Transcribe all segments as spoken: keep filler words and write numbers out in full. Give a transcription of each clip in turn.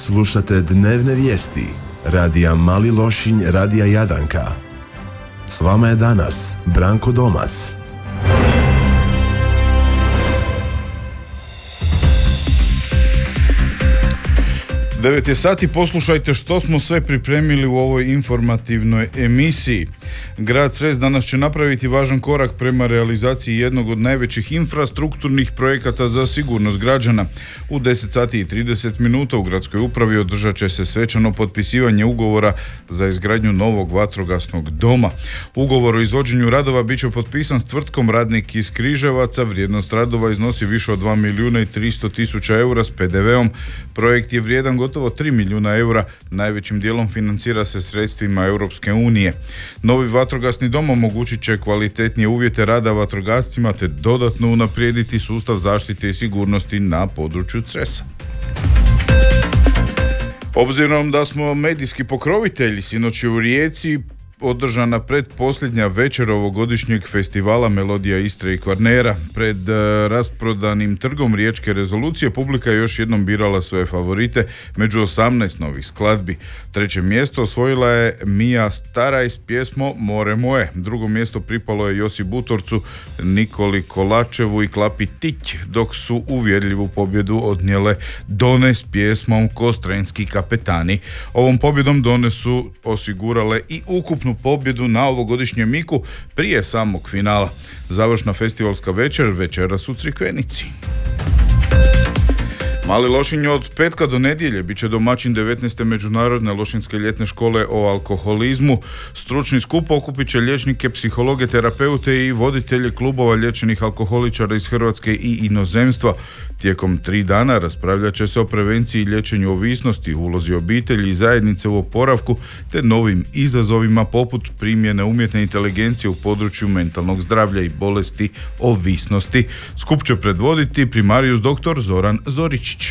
Slušate dnevne vijesti radija Mali Lošinj, radija Jadranka. S vama je danas Branko Domac. devet je sati, poslušajte što smo sve pripremili u ovoj informativnoj emisiji. Grad Cres danas će napraviti važan korak prema realizaciji jednog od najvećih infrastrukturnih projekata za sigurnost građana. U deset sati i trideset minuta u gradskoj upravi održat će se svečano potpisivanje ugovora za izgradnju novog vatrogasnog doma. Ugovor o izvođenju radova bit će potpisan s tvrtkom Radnik iz Križevaca. Vrijednost radova iznosi više od dva milijuna i tristo tisuća eura s pe de veom. Projekt je vrijedan gotovo tri milijuna eura, najvećim dijelom financira se sredstvima Europske unije. Novi vatrogasni dom omogućit će kvalitetnije uvjete rada vatrogascima te dodatno unaprijediti sustav zaštite i sigurnosti na području Cresa. Obzirom da smo medijski pokrovitelji, sinoć je u Rijeci održana predposljednja večer ovogodišnjeg festivala Melodija Istre i Kvarnera. Pred uh, rasprodanim trgom Riječke rezolucije publika je još jednom birala svoje favorite među osamnaest novih skladbi. Treće mjesto osvojila je Mija Staraj s pjesmom More moje. Drugo mjesto pripalo je Josi Butorcu, Nikoli Kolačevu i Klapi Tić, dok su uvjerljivu pobjedu odnijele Done s pjesmom Kostrenski kapetani. Ovom pobjedom Done su osigurale i ukupnu pobjedu na ovogodišnjem Miku prije samog finala. Završna festivalska večer večeras u Crikvenici. Mali Lošinj od petka do nedjelje bit će domaćin devetnaeste međunarodne lošinjske ljetne škole o alkoholizmu. Stručni skup okupit će liječnike, psihologe, terapeute i voditelje klubova liječenih alkoholičara iz Hrvatske i inozemstva. Tijekom tri dana raspravljat će se o prevenciji i liječenju ovisnosti, ulozi obitelji i zajednice u oporavku te novim izazovima poput primjene umjetne inteligencije u području mentalnog zdravlja i bolesti ovisnosti. Skup će predvoditi primarijus doktor Zoran Zoričić.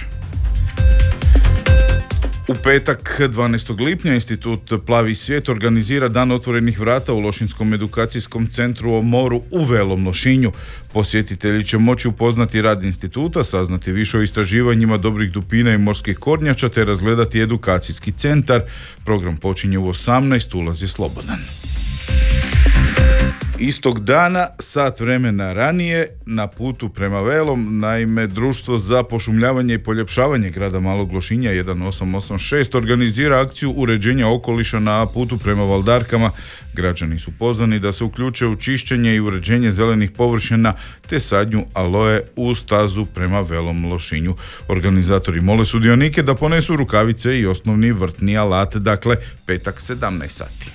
U petak dvanaestog lipnja Institut Plavi svijet organizira Dan otvorenih vrata u Lošinjskom edukacijskom centru o moru u Velom Lošinju. Posjetitelji će moći upoznati rad instituta, saznati više o istraživanjima dobrih dupina i morskih kornjača te razgledati edukacijski centar. Program počinje u osamnaest, ulaz je slobodan. Istog dana, sat vremena ranije, na putu prema Velom, naime, Društvo za pošumljavanje i poljepšavanje grada Malog Lošinja jedan osam osam šest organizira akciju uređenja okoliša na putu prema Valdarkama. Građani su pozvani da se uključe u čišćenje i uređenje zelenih površina te sadnju aloe u stazu prema Velom Lošinju. Organizatori mole sudionike da ponesu rukavice i osnovni vrtni alat, dakle petak sedamnaest sati.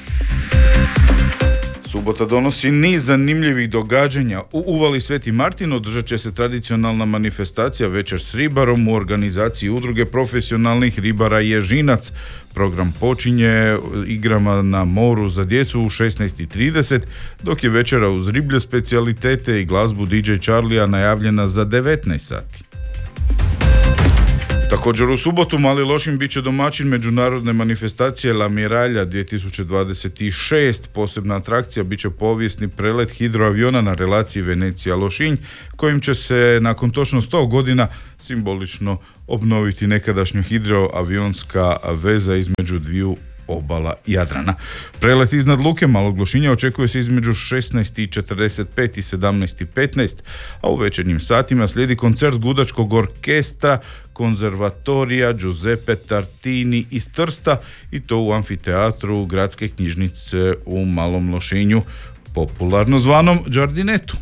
Subota donosi niz zanimljivih događanja. U Uvali Sveti Martin održat će se tradicionalna manifestacija Večer s ribarom u organizaciji udruge profesionalnih ribara Ježinac. Program počinje igrama na moru za djecu u šesnaest i trideset, dok je večera uz riblje specijalitete i glazbu di džej Charlija najavljena za devetnaest sati. Također u subotu Mali Lošinj bit će domaćin međunarodne manifestacije La Miralja dvije tisuće dvadeset šest. Posebna atrakcija bit će povijesni prelet hidroaviona na relaciji Venecija-Lošinj, kojim će se nakon točno sto godina simbolično obnoviti nekadašnja hidroavionska veza između dviju obala Jadrana. Prelet iznad luke Malog Lošinja očekuje se između šesnaest i četrdeset pet i sedamnaest i petnaest, a u večernjim satima slijedi koncert gudačkog orkestra Konzervatorija Giuseppe Tartini iz Trsta i to u amfiteatru Gradske knjižnice u Malom Lošinju, popularno zvanom Đardinetu.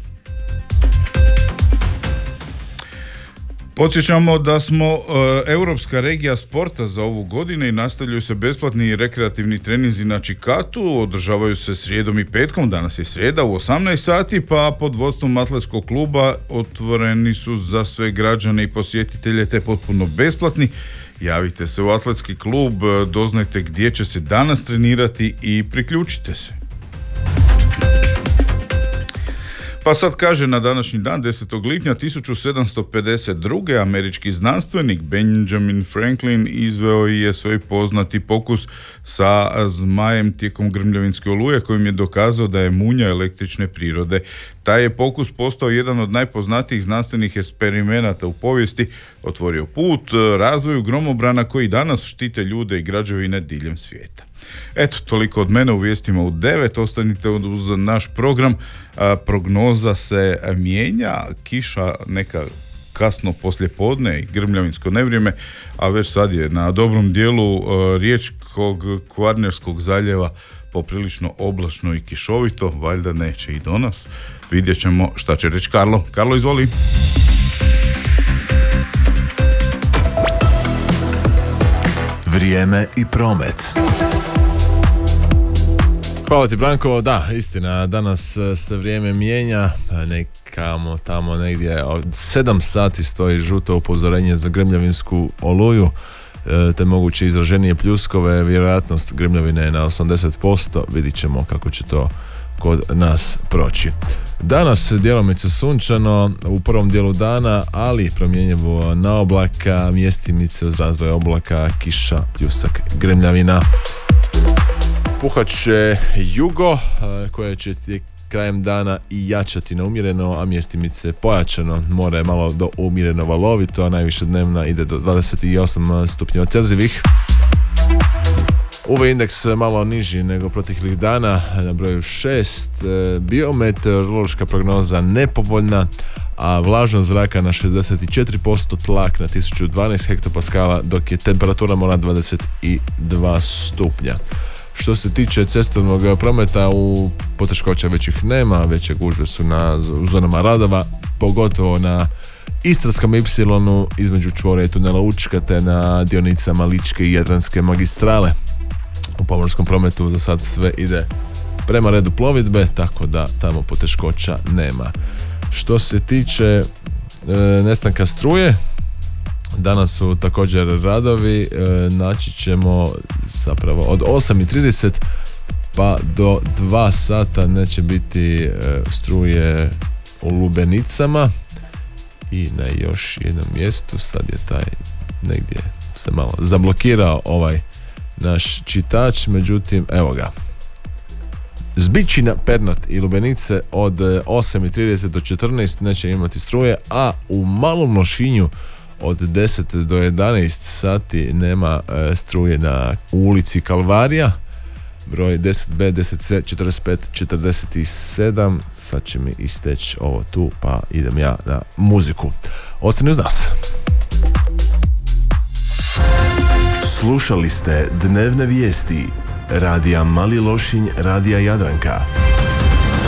Podsjećamo da smo e, europska regija sporta za ovu godinu i nastavljaju se besplatni rekreativni treninzi na Čikatu, održavaju se srijedom i petkom, danas je srijeda u osamnaest sati, pa pod vodstvom atletskog kluba otvoreni su za sve građane i posjetitelje te potpuno besplatni. Javite se u atletski klub, doznajte gdje će se danas trenirati i priključite se. Pa sad kaže, na današnji dan, desetog lipnja tisuću sedamsto pedeset druge. američki znanstvenik Benjamin Franklin izveo je svoj poznati pokus sa zmajem tijekom grmljavinske oluje, kojim je dokazao da je munja električne prirode. Taj je pokus postao jedan od najpoznatijih znanstvenih eksperimenata u povijesti, otvorio put razvoju gromobrana koji danas štite ljude i građevine diljem svijeta. Eto, toliko od mene u vijestima u devet. Ostanite uz naš program. A, prognoza se mijenja, kiša neka kasno poslijepodne i grmljavinsko nevrijeme, a već sad je na dobrom dijelu a, riječkog Kvarnerskog zaljeva poprilično oblačno i kišovito. Valjda neće i do nas. Vidjet ćemo šta će reći Karlo. Karlo, izvoli. Vrijeme i promet. Hvala ti, Branko. Da, istina, danas se vrijeme mijenja, nekamo tamo negdje od sedam sati stoji žuto upozorenje za grmljavinsku oluju, te moguće izraženije pljuskove. Vjerojatnost grmljavine je na osamdeset posto. Vidit ćemo kako će to kod nas proći. Danas djelomice sunčano u prvom dijelu dana, ali promjenjivo na oblaka, mjestimice uz razvoj oblaka, kiša, pljusak, grmljavina. Puhat će jugo, koje će krajem dana i jačati na umjereno, a mjestimice pojačano. More je malo do umjereno valovito, a najviše dnevna ide do dvadeset osam stupnjeva Celzijevih. U V indeks malo niži nego proteklih dana, na broju šest. Biometeorološka prognoza nepovoljna, a vlažnost zraka na šezdeset četiri posto, tlak na tisuću dvanaest hektopaskala, dok je temperatura mora dvadeset dva stupnja. Što se tiče cestovnog prometa, u poteškoća većih nema, veće gužve su na u zonama radova, pogotovo na Istarskom ipsilonu između čvora i tunela Učka, te na dionicama Ličke i Jadranske magistrale. U pomorskom prometu za sad sve ide prema redu plovidbe, tako da tamo poteškoća nema. Što se tiče e, nestanka struje, danas su također radovi, e, naći ćemo zapravo od osam i trideset pa do dva sata neće biti e, struje u Lubenicama i na još jednom mjestu, sad je taj negdje se malo zablokirao ovaj naš čitač, međutim evo ga. Zbičina, Pernat i Lubenice od osam i trideset do četrnaest neće imati struje, a u Malom Lošinju od deset do jedanaest sati nema e, struje na ulici Kalvarija, broj deset B, deset C, četrdeset pet četrdeset sedam. Sad će mi isteći ovo tu, pa idem ja na muziku. Ostani uz nas. Slušali ste dnevne vijesti Radija Mali Lošinj, Radija Jadranka.